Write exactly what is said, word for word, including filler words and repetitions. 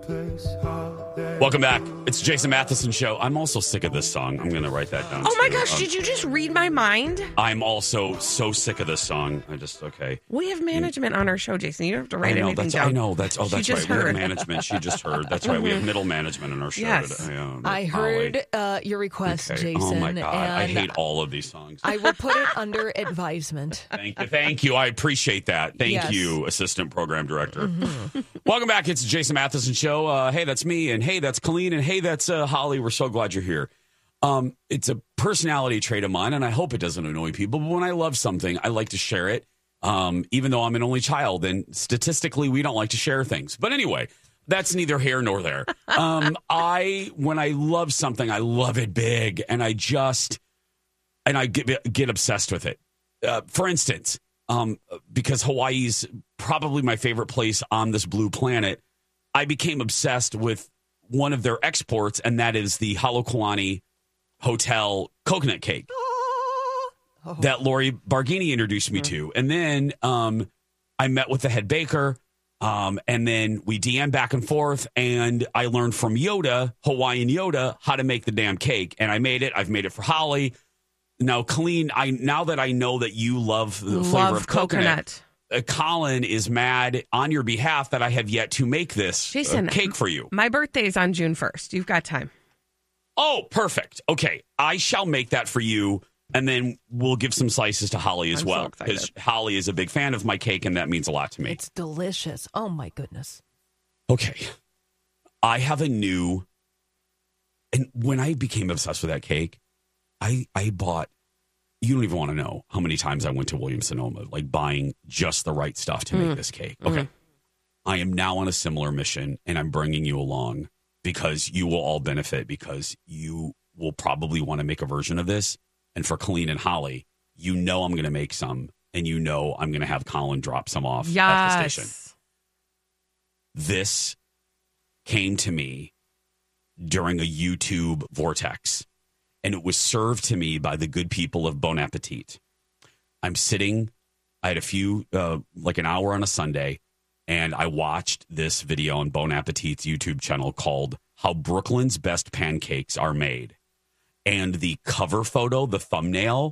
Welcome back. It's the Jason Matheson Show. I'm also sick of this song. I'm going to write that down. Oh, my too. gosh. Um, Did you just read my mind? I'm also so sick of this song. I just, okay. We have management on our show, Jason. You don't have to write I know, anything that's, down. I know. That's, oh, that's She right. just We heard. have management. She just heard. That's right. We have middle management on our show Yes. today. Yeah, I heard uh, your request, okay. Jason. Oh, my God. I and hate all of these songs. I will put it under advisement. Thank you. Thank you. I appreciate that. Thank Yes. you, Assistant Program Director. Mm-hmm. Welcome back. It's the Jason Matheson Show. Uh, hey, that's me. And hey, that's Colleen. And hey, that's uh, Holly. We're so glad you're here. Um, it's a personality trait of mine, and I hope it doesn't annoy people. But when I love something, I like to share it, um, even though I'm an only child. And statistically, we don't like to share things. But anyway, that's neither here nor there. Um, I when I love something, I love it big. And I just, and I get, get obsessed with it. Uh, for instance, um, because Hawaii's probably my favorite place on this blue planet, I became obsessed with one of their exports, and that is the Halokulani Hotel coconut cake Oh. that Lori Barghini introduced me Mm-hmm. to. And then um, I met with the head baker, um, and then we D M'd back and forth, and I learned from Yoda, Hawaiian Yoda, how to make the damn cake. And I made it. I've made it for Holly. Now, Colleen, I now that I know that you love the Love flavor of coconut, coconut. Uh, Colin is mad on your behalf that I have yet to make this uh, Jason, cake for you. My birthday is on June first. You've got time. Oh, perfect. Okay. I shall make that for you, and then we'll give some slices to Holly as I'm so well, excited. because Holly is a big fan of my cake, and that means a lot to me. It's delicious. Oh, my goodness. Okay. I have a new, and when I became obsessed with that cake, I, I bought, you don't even want to know how many times I went to Williams-Sonoma, like buying just the right stuff to Mm. make this cake. Okay. I am now on a similar mission, and I'm bringing you along because you will all benefit, because you will probably want to make a version of this. And for Colleen and Holly, you know I'm going to make some, and you know I'm going to have Colin drop some off at the station. Yes. This came to me during a YouTube vortex, and it was served to me by the good people of Bon Appetit. I'm sitting, I had a few, uh, like an hour on a Sunday, and I watched this video on Bon Appetit's YouTube channel called How Brooklyn's Best Pancakes Are Made. And the cover photo, the thumbnail,